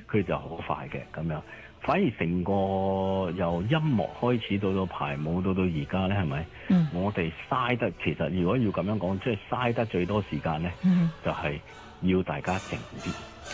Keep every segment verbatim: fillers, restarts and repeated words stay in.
佢就好快嘅咁樣。反而成個由音樂開始到到排舞到到而家咧，係咪？嗯、我哋嘥得其實如果要咁樣講，即係嘥得最多時間咧，嗯、就係要大家靜啲。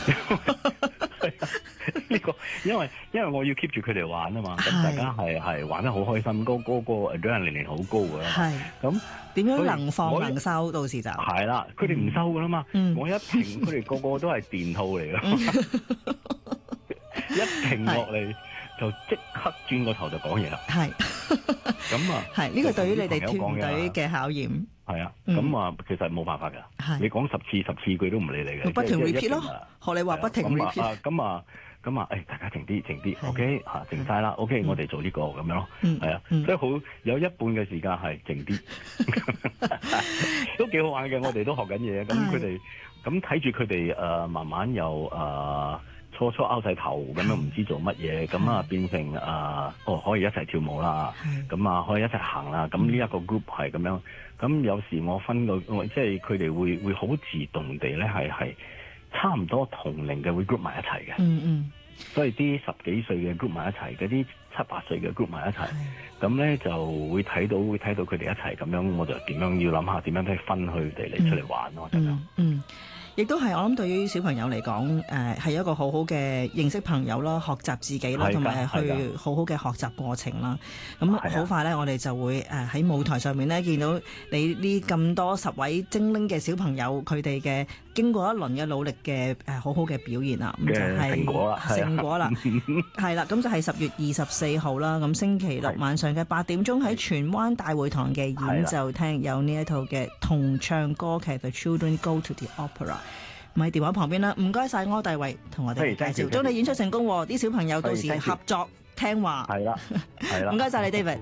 呢個因為因為我要 keep 住佢哋玩啊嘛，咁大家係係玩得好開心，嗰嗰個 adrenaline 好高㗎啦。係咁點樣能放能收，到時就係啦。佢哋唔收㗎啦嘛，嗯、我一停，佢哋個個都係電套嚟㗎。一停落嚟就即刻轉個頭就講嘢啦。係咁啊，係呢個對於你哋團隊嘅考驗。係啊，咁啊，其實冇辦法㗎。你講十次十次佢都唔理你嘅。不停 repeat 咯，學你話不停 repeat。咁啊，咁啊，誒，大家靜啲，靜啲 ，OK 嚇，靜晒啦 ，OK，我哋做呢個咁樣咯。係啊，所以好有一半嘅時間係靜啲，都幾好玩嘅。我哋都學緊嘢，咁佢哋咁睇住佢哋誒慢慢又誒。初初拗晒頭咁樣唔知做乜嘢，咁啊變成啊、呃、哦可以一齊跳舞啦，咁啊可以一齊行啦，咁呢一個 group 係咁樣，咁有時我分個即係佢哋會會好自動地咧係係差唔多同齡嘅會 group 埋一齊嘅，嗯嗯，所以啲十幾歲嘅 group 埋一齊，嗰啲七八歲嘅 group 埋一齊，咁咧就會睇到會睇到佢哋一齊咁樣，我就點樣要諗下點樣去分佢哋嚟出嚟玩咯，咁樣，嗯。亦都係我諗對於小朋友嚟講，誒係一個好好嘅認識朋友啦，學習自己啦，同埋去好好嘅學習過程啦。咁好快咧，我哋就會誒喺舞台上面咧見到你呢咁多十位精靈嘅小朋友，佢哋嘅經過一輪嘅努力嘅誒好好嘅表現啦。咁就係成果啦，成果啦，係啦。咁就係十月二十四號啦。咁星期六晚上嘅八點鐘喺荃灣大會堂嘅演奏廳有呢一套嘅童唱歌劇《The Children Go to the Opera》。唔喺電話旁邊啦，唔該晒柯棣緯同我哋介紹，祝你演出成功，啲小朋友到時合作聽話。係啦，係啦，唔該晒你 David。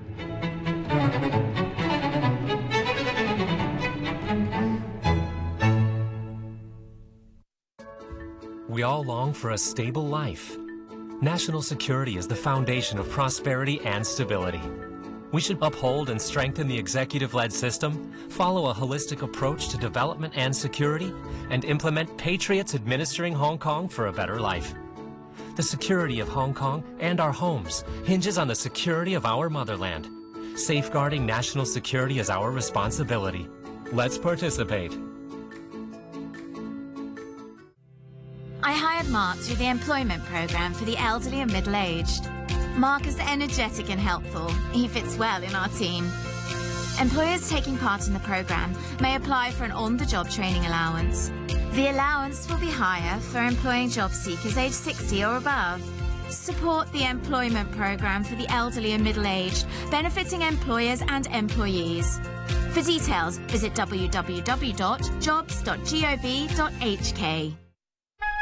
We all long for a stable life. National security is the foundation of prosperity and stability. We should uphold and strengthen the executive-led system, follow a holistic approach to development and security, and implement patriots administering Hong Kong for a better life. The security of Hong Kong and our homes hinges on the security of our motherland. Safeguarding national security is our responsibility. Let's participate. I hired Mark through the employment program for the elderly and middle-aged. Mark is energetic and helpful. He fits well in our team. Employers taking part in the program may apply for an on-the-job training allowance. The allowance will be higher for employing job seekers aged sixty or above. Support the employment program for the elderly and middle-aged, benefiting employers and employees. For details, visit w w w dot jobs dot gov dot h k.